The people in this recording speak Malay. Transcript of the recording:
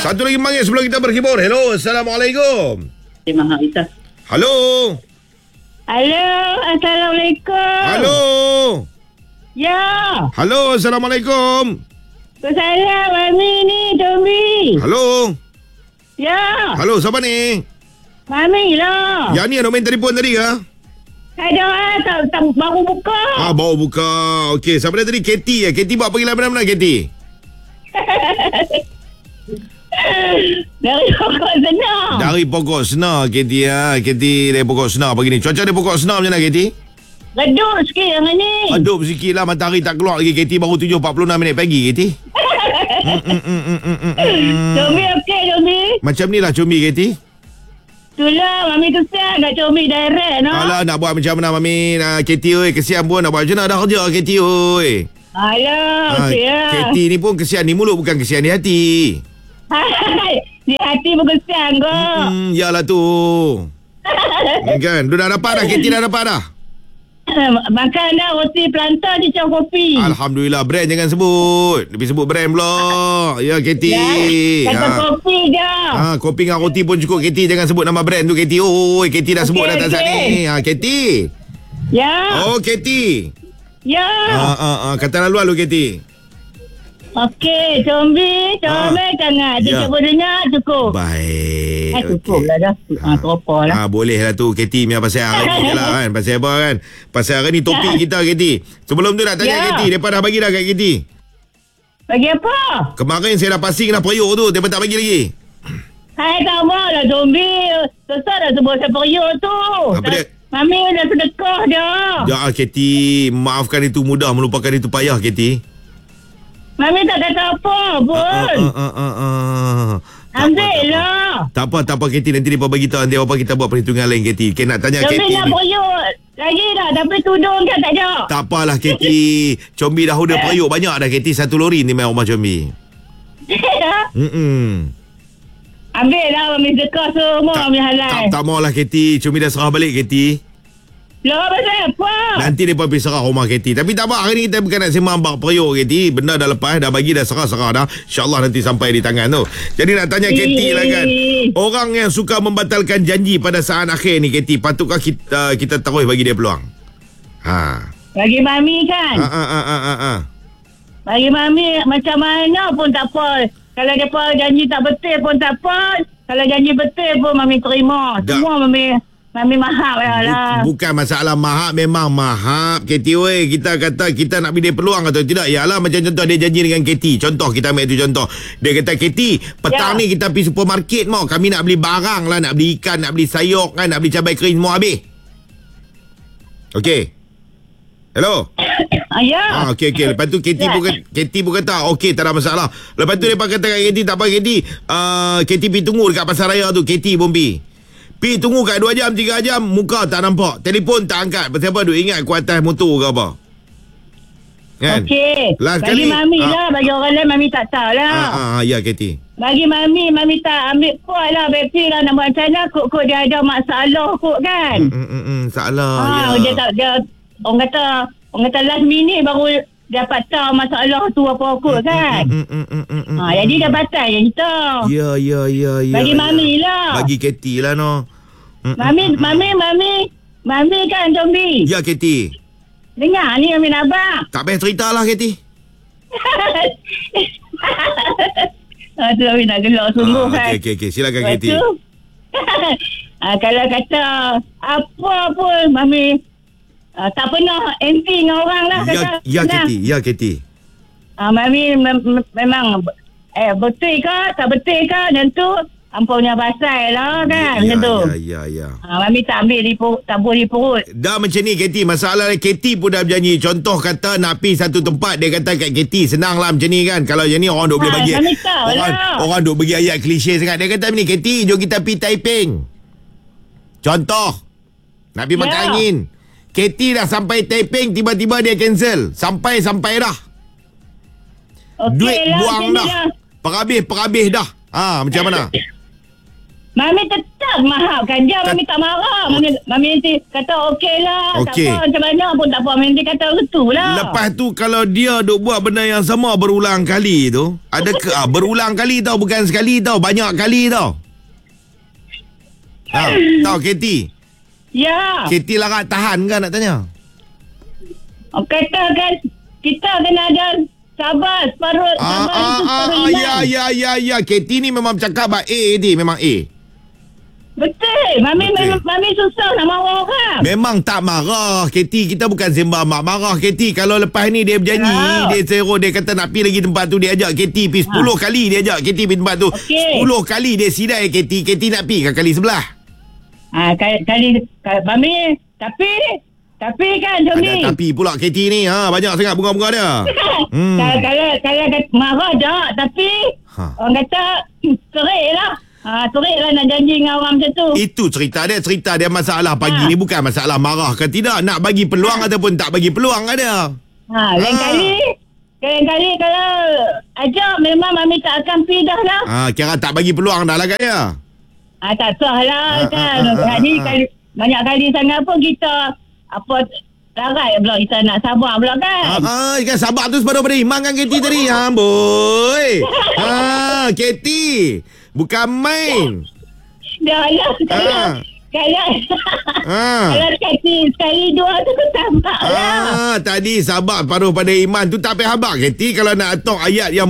Satu lagi manggil sebelum kita berhibur. Hello, Assalamualaikum. Terima kasih. Halo. Halo, Assalamualaikum. Halo. Ya. Halo, Assalamualaikum. Saya Mami ni, Tommy. Halo. Ya. Halo, siapa ni? Mami lah. Yang ni ada main telefon tadi ke? Ada, tak baru buka. Baru buka. Okey, siapa dia tadi? Katie ya. Katie buat pergi mana-mana, Katie? Dari pokok senar. Dari pokok senar, Katie ya. Katie dari pokok senar pagi ni. Cuaca dari pokok senar macam mana, Katie? Redup sikit hari ni. Redup sikit lah. Matahari tak keluar lagi, Katie. Baru 7.46 minit pagi, Katie. Tommy okey, Tommy. Macam ni lah Combi, Katie. Itulah, Mami kesian nak Tommy direct, no? Alah, nak buat macam mana, Mami? Katie, oi. Kesian pun. Nak buat macam mana? Dah kerja, Katie, oi. Alah, okey lah. Katie ni pun kesian di mulut, bukan kesian di hati. Di hati pun kesian kau. Yalah tu. Kan? Dia dah dapat dah. Katie dah dapat dah. Makan dah roti pelantar di Chow Kopi. Alhamdulillah. Brand jangan sebut. Lebih sebut brand pula. Ya, Katie. Ya, kata kopi je. Kopi dengan roti pun cukup, Katie. Jangan sebut nama brand tu, Katie. Oi, Katie dah sebut dah tak saat ni. Katie. Ya. Oh, Katie. Ya. Kata lalu Katie. Okey, Comel sangat. Dia cuba dengar, cukup. Baik. Cukup lah dah. Teropor lah. Boleh lah tu, Katie. Biar pasal hari ni je lah kan. Pasal apa kan? Pasal hari ni topik kita, Katie. Sebelum tu nak tanya Katie. Mereka dah bagi dah kat Katie? Bagi apa? Kemarin saya dah passing dah periuk tu. Mereka tak bagi lagi? Hai, tak mahu lah, Comel. Susah dah sebut saya periuk tu. Apa dia? Mami dah sedekah dah. Ya, Katie. Maafkan itu mudah, melupakan itu payah, Katie. Mami tak kata apa pun. Ambil lah. Tak apa, Katie. Nanti mereka bagi tahu. Nanti apa kita buat perhitungan lain, Katie. Nak tanya Comel Katie nak periuk lagi dah. Tapi tudung kan tak ada. Tak apalah, Katie. Combi dah udah periuk banyak dah, Katie. 1 lori ni main rumah Combi. Ambil lah Mami sedekah semua. Mami halal. Tak maulah, Katie. Combi dah serah balik, Katie. Lah, pasal apa? Nanti mereka pergi serah rumah Katie. Tapi tak apa, hari ni kita bukan nak sembang bak periuk, Katie. Benda dah lepas, dah bagi, dah serah dah. InsyaAllah nanti sampai di tangan tu. Jadi nak tanya Katie lah kan. Orang yang suka membatalkan janji pada saat akhir ni, Katie, patutkah kita terus bagi dia peluang? Bagi Mami kan? Bagi Mami macam mana pun tak apa. Kalau dia pun janji tak betul pun tak apa. Kalau janji betul pun Mami terima. Semua Mami mahap lah. Bukan masalah mahap, memang mahap, Katie. Weh, kita kata kita nak beri dia peluang atau tidak. Yalah, macam contoh dia janji dengan Katie. Contoh, kita ambil tu contoh. Dia kata, Katie, petang ni kita pergi supermarket mau. Kami nak beli barang lah. Nak beli ikan, nak beli sayur kan, nak beli cabai kering, semua habis. Okey. Hello. Ya. Okey. Lepas tu Katie pun kata okey, tak ada masalah. Lepas tu dia kata kat Katie, tak apa Katie. Katie pergi tunggu dekat pasar raya tu. Katie pun pergi tunggu kat 2 jam 3 jam, muka tak nampak, telefon tak angkat. Pasal apa? Duk ingat ku atas motor ke apa? Kan? Okey. Bagi Mami lah. Bagi orang lain Mami tak tahu lah. Ya, Katie. Bagi Mami tak ambil kuat lah. Baby lah nak buat macam mana. Kok dia ada masalah kot kan. Salah. Dia tak, orang kata last minute baru dapat tahu masalah tu apa kot kan. Jadi dah batal je kita. Ya. Bagi Mami lah. Bagi Katie lah no. Mami kan Combi. Ya, Katie. Dengar ni Mami nak abang. Tak payah cerita lah, Katie. Tu Mami nak gelak sungguh kan. Okey. Silakan, Katie. Kalau kata apa pun Mami tak pernah anti dengan orang lah. Ya, Katie. Mami memang betul ke tak betul ke tentu ampunnya pasal lah kan. Macam tu. Ya. Mami tak tabur di perut. Dah macam ni, Katie. Masalah Katie pun dah berjanji. Contoh kata nak pergi satu tempat, dia kata kat Katie, senang lah macam ni kan. Kalau macam ni orang duk boleh bagi orang duk bagi ayat klise sangat. Dia kata ni, Katie, jom kita pergi Taiping. Contoh nak pergi makan angin. Katie dah sampai Taiping, tiba-tiba dia cancel. Sampai dah. Duit buang dah. Perhabis dah. Macam mana? Mami tetap maafkan dia. Mami tak marah. Mami nanti kata okey lah. Okey. Tak apa, macam mana pun tak apa. Mami nanti kata betul lah. Lepas tu kalau dia duk buat benda yang sama berulang kali tu, ada ke berulang kali tau, bukan sekali tau, banyak kali tau. Tahu Katie? Ya. Katie larat tahan kan nak tanya? Kata kan kita kena ada sabar separuh. Sabar itu separuh iman. Ya. Katie ni memang cakap A ni, memang A. Betul. Mami susah nak marah orang. Memang tak marah Katie. Kita bukan sembah mak marah Katie. Kalau lepas ni dia berjanji, dia seru, dia kata nak pergi lagi tempat tu, dia ajak Katie pergi 10 kali. Dia ajak Katie pergi tempat tu. 10 kali dia sidai Katie. Katie nak pergi ke kali sebelah? Kali Mami. Tapi kan Jomi. Ada tapi pula Katie ni. Banyak sangat bunga-bunga dia. Kalau marah tak. Tapi orang kata serik lah. Serik lah nak janji dengan orang macam tu. Itu cerita dia masalah pagi ni bukan masalah marah ke tidak, nak bagi peluang ataupun tak bagi peluang ada. Lain kali kalau ajak memang Mami tak akan pergi dah lah. Kira tak bagi peluang dah lah kat dia. Tak sah lah kan. Jadi banyak kali sangat pun kita larat pula kita nak sabar pula kan. Kan sabar tu separuh pada iman kan Katie tadi. Boy. Katie, bukan main. Dah lah. Kalau sekali dua tu sabar lah. Tadi sabar paruh pada iman tu tak payah habaq Katie. Kalau nak atok ayat yang